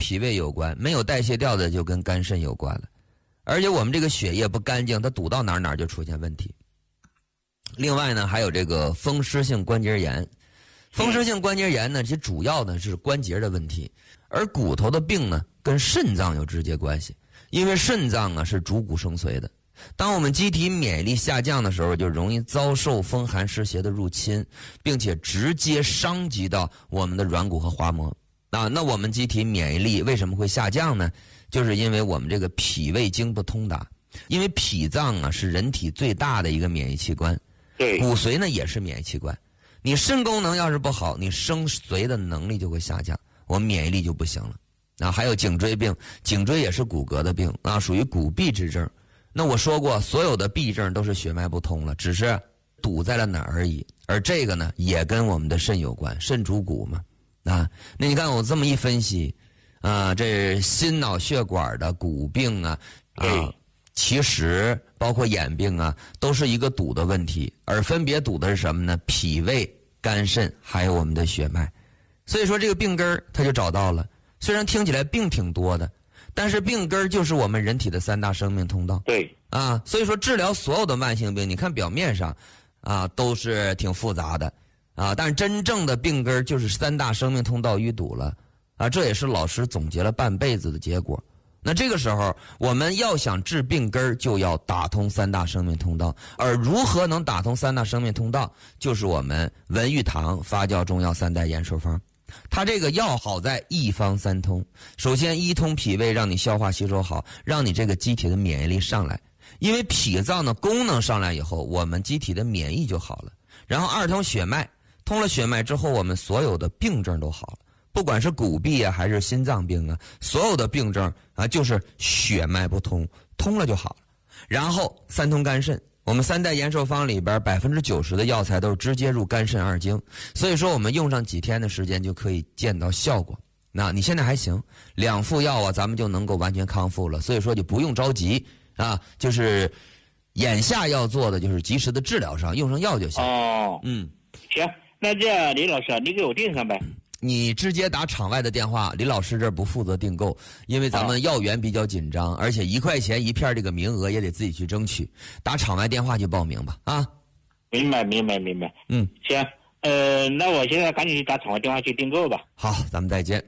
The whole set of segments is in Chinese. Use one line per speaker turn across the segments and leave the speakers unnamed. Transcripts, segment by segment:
脾胃有关，没有代谢掉的就跟肝肾有关了。而且我们这个血液不干净，它堵到哪儿就出现问题。另外呢，还有这个风湿性关节炎。风湿性关节炎呢，其实主要呢是关节的问题，而骨头的病呢跟肾脏有直接关系，因为肾脏啊是主骨生髓的。当我们机体免疫力下降的时候，就容易遭受风寒湿邪的入侵，并且直接伤及到我们的软骨和滑膜。那我们机体免疫力为什么会下降呢？就是因为我们这个脾胃经不通达，因为脾脏啊是人体最大的一个免疫器官，
对，
骨髓呢也是免疫器官。你肾功能要是不好，你生髓的能力就会下降，我们免疫力就不行了。还有颈椎病，颈椎也是骨骼的病属于骨痹之症。那我说过，所有的痹症都是血脉不通了，只是堵在了哪儿而已。而这个呢，也跟我们的肾有关，肾主骨嘛。那你看我这么一分析，这心脑血管的骨病其实包括眼病都是一个堵的问题，而分别堵的是什么呢？脾胃、肝肾，还有我们的血脉。所以说这个病根儿它就找到了。虽然听起来病挺多的，但是病根儿就是我们人体的三大生命通道。
对
所以说治疗所有的慢性病，你看表面上都是挺复杂的但是真正的病根儿就是三大生命通道淤堵了这也是老师总结了半辈子的结果。那这个时候我们要想治病根儿，就要打通三大生命通道。而如何能打通三大生命通道，就是我们文玉堂发酵中药三代延寿方。它这个药好在一方三通。首先一通脾胃，让你消化吸收好，让你这个机体的免疫力上来，因为脾脏的功能上来以后，我们机体的免疫就好了。然后二通血脉，通了血脉之后，我们所有的病症都好了，不管是骨痹还是心脏病所有的病症就是血脉不通，通了就好了。然后三通肝肾，我们三代延寿方里边90%的药材都是直接入肝肾二经，所以说我们用上几天的时间就可以见到效果。那你现在还行，2副药咱们就能够完全康复了，所以说就不用着急就是眼下要做的就是及时的治疗上，用上药就行。
行，那这李老师你给我订上呗。
你直接打场外的电话，李老师这儿不负责订购，因为咱们药源比较紧张，而且1块钱1片这个名额也得自己去争取，打场外电话去报名吧
明白。行，那我现在赶紧去打场外电话去订购吧。
好，咱们再见。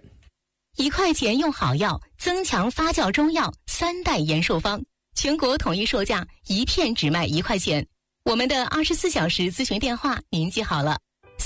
1块钱用好药，增强发酵中药3代延寿方，全国统一售价1片只卖1块钱。我们的24小时咨询电话您记好了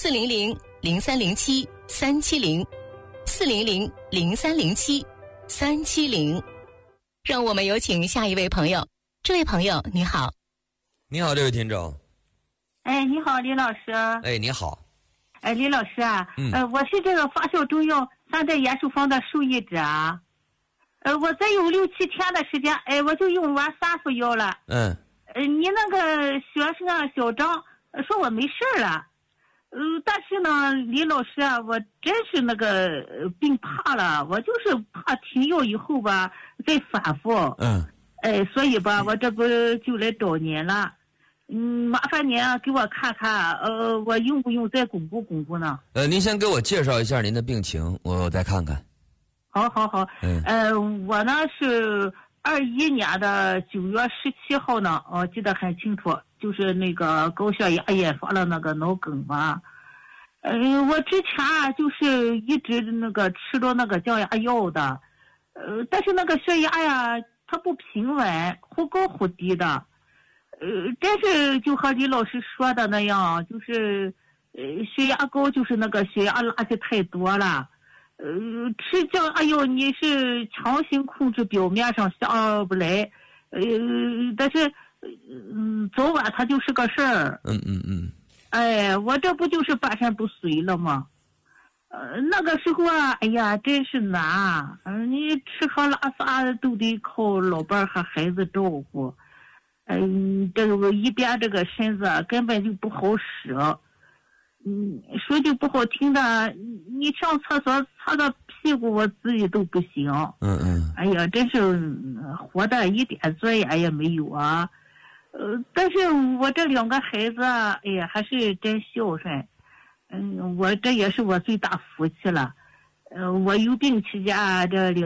，400-0307-370，400-0307-370。让我们有请下一位朋友。这位朋友你好。
你好，这位听众。
你好，李老师。
你好。
李老师我是这个发酵中药3代延寿方的受益者我再有6-7天的时间我就用完3副药了。你那个学生小张说我没事了。但是呢，李老师我真是那个病怕了，我就是怕停药以后吧再反复。所以吧，我这不就来找您了。麻烦您给我看看，我用不用再巩固呢？
您先给我介绍一下您的病情，我再看看。
好。我呢是21年的9月17号呢，我记得很清楚，就是那个高血压引发了那个脑梗嘛。我之前就是一直那个吃着那个降压药的，但是那个血压它不平稳，忽高忽低的。真是就和李老师说的那样，就是血压高，就是那个血压垃圾太多了。吃降压药你是强行控制表面上下不来，但是早晚它就是个事儿。我这不就是半身不遂了吗？那个时候真是难。你吃喝拉撒都得靠老伴和孩子照顾。这个一边这个身子根本就不好使。说句不好听的，你上厕所擦个屁股我自己都不行。真是活的一点作业也没有啊。但是我这2个孩子还是真孝顺。我这也是我最大福气了。我有病期间这